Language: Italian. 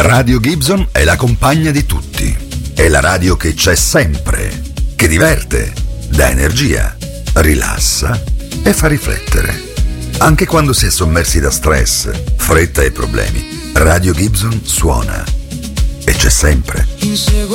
Radio Gibson è la compagna di tutti. È la radio che c'è sempre, che diverte, dà energia, rilassa e fa riflettere. Anche quando si è sommersi da stress, fretta e problemi, Radio Gibson suona e c'è sempre.